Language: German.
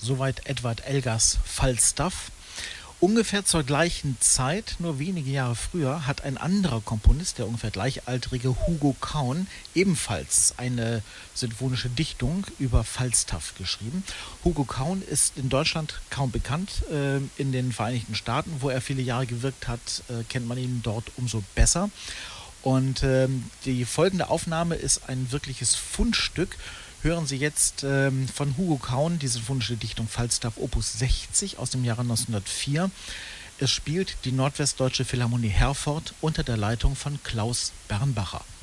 Soweit Edward Elgars Falstaff. Ungefähr zur gleichen Zeit, nur wenige Jahre früher, hat ein anderer Komponist, der ungefähr gleichaltrige Hugo Caun, ebenfalls eine sinfonische Dichtung über Falstaff geschrieben. Hugo Caun ist in Deutschland kaum bekannt. In den Vereinigten Staaten, wo er viele Jahre gewirkt hat, kennt man ihn dort umso besser. Und die folgende Aufnahme ist ein wirkliches Fundstück. Hören Sie jetzt von Hugo Caun die sinfonische Dichtung Falstaff Opus 60 aus dem Jahre 1904. Es spielt die Nordwestdeutsche Philharmonie Herford unter der Leitung von Klaus Bernbacher.